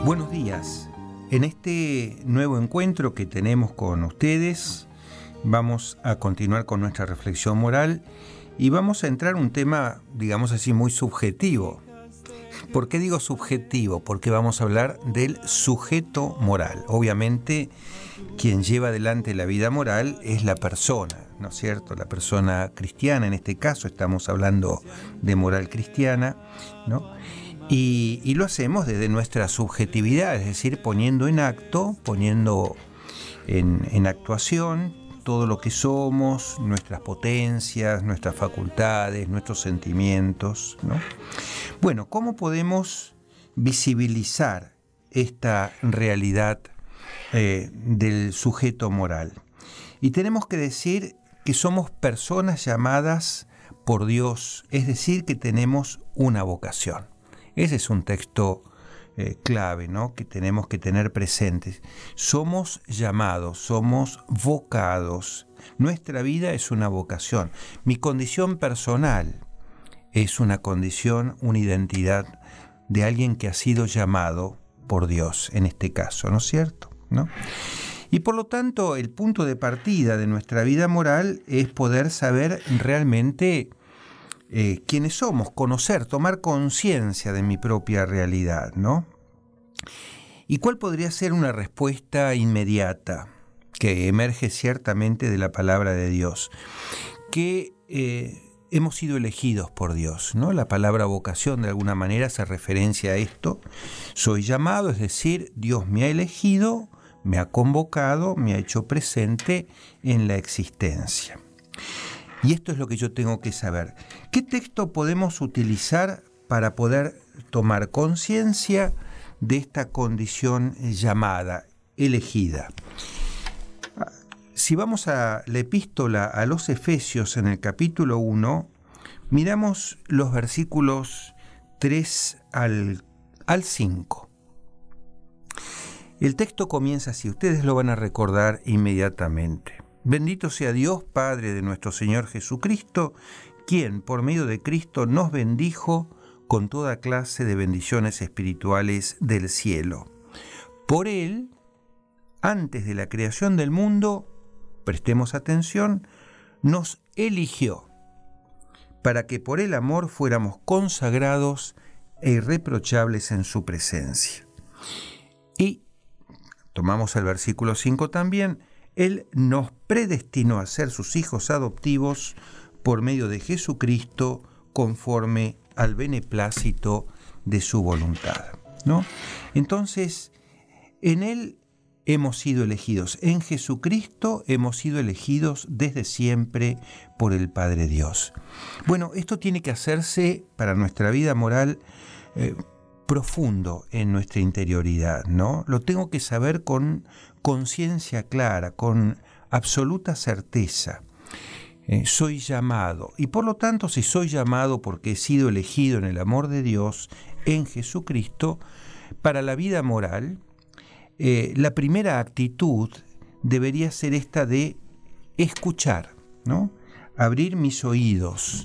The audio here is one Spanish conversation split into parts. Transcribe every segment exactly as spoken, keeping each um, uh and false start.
Buenos días. En este nuevo encuentro que tenemos con ustedes, vamos a continuar con nuestra reflexión moral y vamos a entrar en un tema, digamos así, muy subjetivo. ¿Por qué digo subjetivo? Porque vamos a hablar del sujeto moral. Obviamente, quien lleva adelante la vida moral es la persona, ¿no es cierto? La persona cristiana, en este caso estamos hablando de moral cristiana, ¿no? Y, y lo hacemos desde nuestra subjetividad, es decir, poniendo en acto, poniendo en, en actuación todo lo que somos, nuestras potencias, nuestras facultades, nuestros sentimientos, ¿no? Bueno, ¿cómo podemos visibilizar esta realidad eh, del sujeto moral? Y tenemos que decir que somos personas llamadas por Dios, es decir, que tenemos una vocación. Ese es un texto eh, clave, ¿no?, que tenemos que tener presentes. Somos llamados, somos vocados. Nuestra vida es una vocación. Mi condición personal es una condición, una identidad de alguien que ha sido llamado por Dios, en este caso, ¿no es cierto? ¿No? Y por lo tanto, el punto de partida de nuestra vida moral es poder saber realmente Eh, quiénes somos, conocer, tomar conciencia de mi propia realidad, ¿no? ¿Y cuál podría ser una respuesta inmediata que emerge ciertamente de la palabra de Dios? Que eh, hemos sido elegidos por Dios, ¿no? La palabra vocación de alguna manera hace referencia a esto. Soy llamado, es decir, Dios me ha elegido, me ha convocado, me ha hecho presente en la existencia. Y esto es lo que yo tengo que saber. ¿Qué texto podemos utilizar para poder tomar conciencia de esta condición llamada, elegida? Si vamos a la epístola a los Efesios en el capítulo uno, miramos los versículos tres al, al cinco. El texto comienza así, ustedes lo van a recordar inmediatamente. Bendito sea Dios, Padre de nuestro Señor Jesucristo, quien por medio de Cristo nos bendijo con toda clase de bendiciones espirituales del cielo. Por Él, antes de la creación del mundo, prestemos atención, nos eligió para que por el amor fuéramos consagrados e irreprochables en su presencia. Y tomamos el versículo cinco también. Él nos predestinó a ser sus hijos adoptivos por medio de Jesucristo conforme al beneplácito de su voluntad, ¿no? Entonces, en Él hemos sido elegidos, en Jesucristo hemos sido elegidos desde siempre por el Padre Dios. Bueno, esto tiene que hacerse para nuestra vida moral eh, profundo en nuestra interioridad, ¿no? Lo tengo que saber con conciencia clara, con absoluta certeza. Eh, soy llamado, y por lo tanto, si soy llamado porque he sido elegido en el amor de Dios, en Jesucristo, para la vida moral, eh, la primera actitud debería ser esta de escuchar, ¿no? Abrir mis oídos,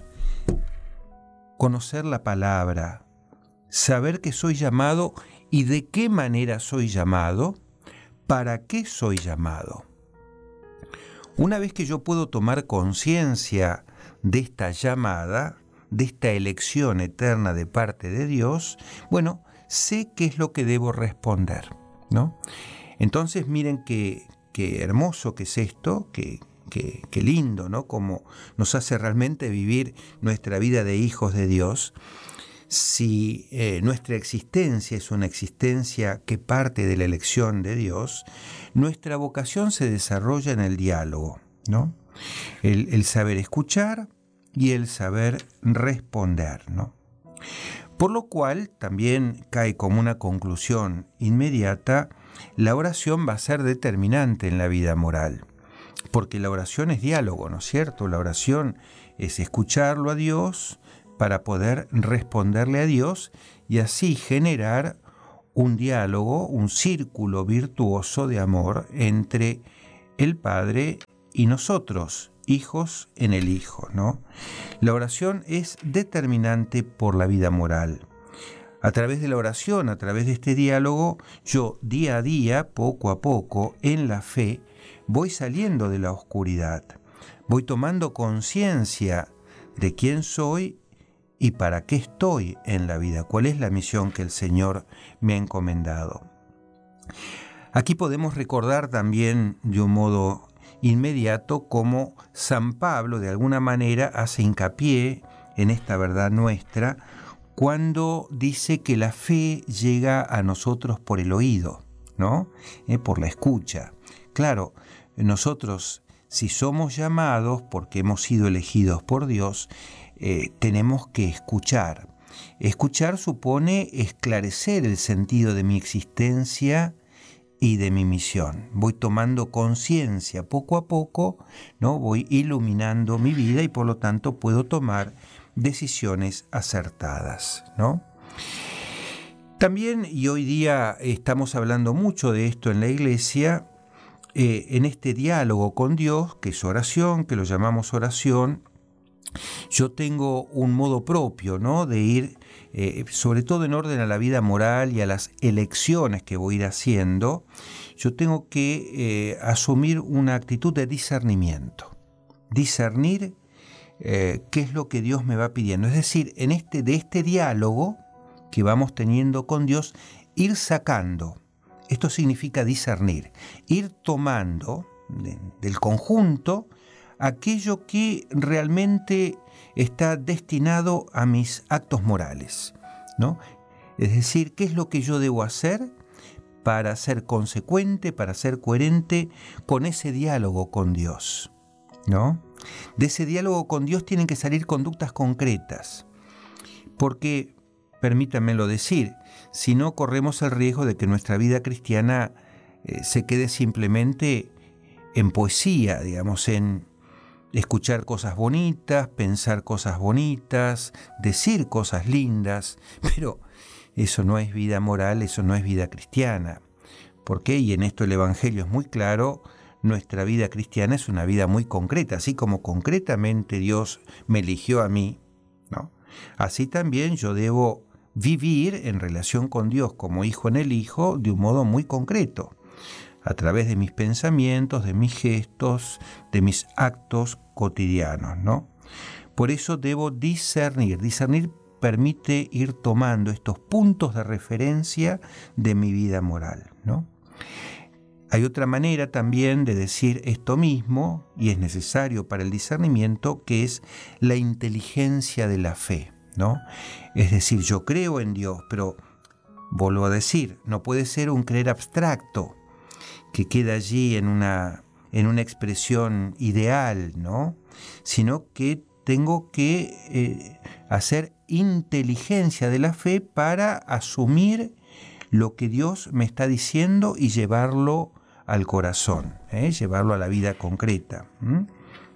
conocer la palabra, saber que soy llamado y de qué manera soy llamado, para qué soy llamado. Una vez que yo puedo tomar conciencia de esta llamada, de esta elección eterna de parte de Dios, bueno, sé qué es lo que debo responder, ¿no? Entonces miren qué, qué hermoso que es esto, qué, qué, qué lindo, ¿no? Cómo nos hace realmente vivir nuestra vida de hijos de Dios. Si eh, nuestra existencia es una existencia que parte de la elección de Dios, nuestra vocación se desarrolla en el diálogo, ¿no? El, el saber escuchar y el saber responder, ¿no? Por lo cual también cae como una conclusión inmediata, la oración va a ser determinante en la vida moral. Porque la oración es diálogo, ¿no es cierto? La oración es escucharlo a Dios para poder responderle a Dios y así generar un diálogo, un círculo virtuoso de amor entre el Padre y nosotros, hijos en el Hijo, ¿no? La oración es determinante por la vida moral. A través de la oración, a través de este diálogo, yo día a día, poco a poco, en la fe, voy saliendo de la oscuridad, voy tomando conciencia de quién soy y para qué estoy en la vida, cuál es la misión que el Señor me ha encomendado. Aquí podemos recordar también de un modo inmediato cómo San Pablo de alguna manera hace hincapié en esta verdad nuestra cuando dice que la fe llega a nosotros por el oído, ¿no? Eh, por la escucha. Claro, nosotros, si somos llamados porque hemos sido elegidos por Dios, eh, tenemos que escuchar. Escuchar supone esclarecer el sentido de mi existencia y de mi misión. Voy tomando conciencia poco a poco, ¿no? Voy iluminando mi vida y por lo tanto puedo tomar decisiones acertadas, ¿no? También, y hoy día estamos hablando mucho de esto en la iglesia, eh, en este diálogo con Dios, que es oración, que lo llamamos oración, yo tengo un modo propio, ¿no? De ir, eh, sobre todo en orden a la vida moral y a las elecciones que voy a ir haciendo, yo tengo que eh, asumir una actitud de discernimiento. Discernir eh, qué es lo que Dios me va pidiendo. Es decir, en este, de este diálogo que vamos teniendo con Dios, ir sacando. Esto significa discernir, ir tomando de, del conjunto aquello que realmente está destinado a mis actos morales, ¿no? Es decir, ¿qué es lo que yo debo hacer para ser consecuente, para ser coherente con ese diálogo con Dios, ¿no? De ese diálogo con Dios tienen que salir conductas concretas, porque, permítanmelo decir, si no corremos el riesgo de que nuestra vida cristiana eh, se quede simplemente en poesía, digamos, en escuchar cosas bonitas, pensar cosas bonitas, decir cosas lindas, pero eso no es vida moral, eso no es vida cristiana. ¿Por qué? Y en esto el Evangelio es muy claro, nuestra vida cristiana es una vida muy concreta, así como concretamente Dios me eligió a mí, ¿no? Así también yo debo vivir en relación con Dios como hijo en el Hijo de un modo muy concreto, a través de mis pensamientos, de mis gestos, de mis actos cotidianos, ¿no? Por eso debo discernir. Discernir permite ir tomando estos puntos de referencia de mi vida moral, ¿no? Hay otra manera también de decir esto mismo, y es necesario para el discernimiento, que es la inteligencia de la fe, ¿no? Es decir, yo creo en Dios, pero vuelvo a decir, no puede ser un creer abstracto, que queda allí en una, en una expresión ideal, ¿no? Sino que tengo que eh, hacer inteligencia de la fe para asumir lo que Dios me está diciendo y llevarlo al corazón, ¿eh? Llevarlo a la vida concreta. ¿Mm?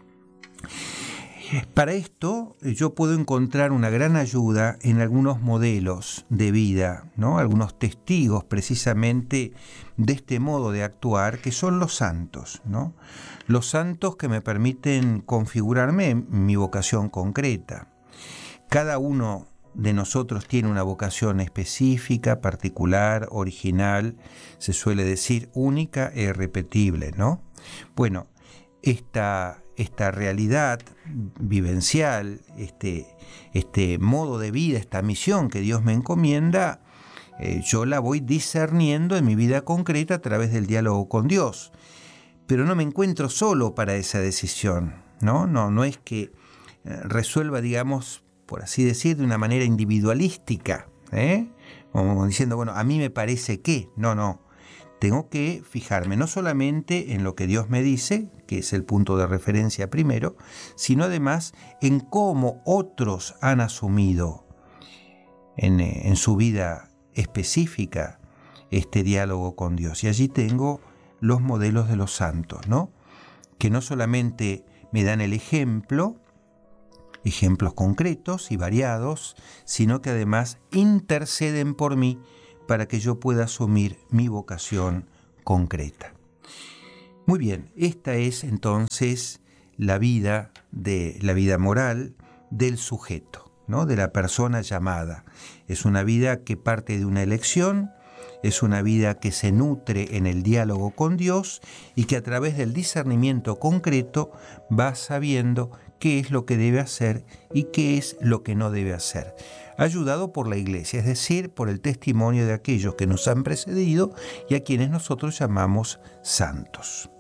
Para esto yo puedo encontrar una gran ayuda en algunos modelos de vida, ¿no? Algunos testigos precisamente de este modo de actuar, que son los santos, ¿no? Los santos que me permiten configurarme mi vocación concreta. Cada uno de nosotros tiene una vocación específica, particular, original, se suele decir única e irrepetible, ¿no? Bueno, esta, esta realidad vivencial, este, este modo de vida, esta misión que Dios me encomienda, eh, yo la voy discerniendo en mi vida concreta a través del diálogo con Dios. Pero no me encuentro solo para esa decisión, ¿no? No, no es que eh, resuelva, digamos, por así decir, de una manera individualística, ¿eh? Como diciendo, bueno, a mí me parece que, no, no. Tengo que fijarme no solamente en lo que Dios me dice, que es el punto de referencia primero, sino además en cómo otros han asumido en, en su vida específica este diálogo con Dios. Y allí tengo los modelos de los santos, ¿no? Que no solamente me dan el ejemplo, ejemplos concretos y variados, sino que además interceden por mí para que yo pueda asumir mi vocación concreta. Muy bien, esta es entonces la vida de la vida moral del sujeto, ¿no?, de la persona llamada. Es una vida que parte de una elección, es una vida que se nutre en el diálogo con Dios y que a través del discernimiento concreto va sabiendo qué es lo que debe hacer y qué es lo que no debe hacer, ayudado por la Iglesia, es decir, por el testimonio de aquellos que nos han precedido y a quienes nosotros llamamos santos.